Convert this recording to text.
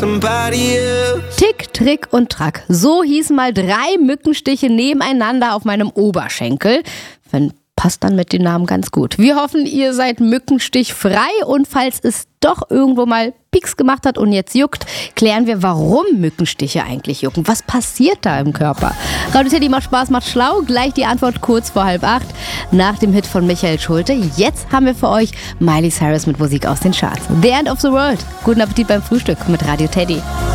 Tick, Trick und Track. So hießen mal 3 Mückenstiche nebeneinander auf meinem Oberschenkel. Passt dann mit den Namen ganz gut. Wir hoffen, ihr seid mückenstichfrei und falls es doch irgendwo mal Pieks gemacht hat und jetzt juckt, klären wir, warum Mückenstiche eigentlich jucken. Was passiert da im Körper? Radio Teddy macht Spaß, macht schlau. Gleich die Antwort kurz vor 7:30 nach dem Hit von Michael Schulte. Jetzt haben wir für euch Miley Cyrus mit Musik aus den Charts. The End of the World. Guten Appetit beim Frühstück mit Radio Teddy.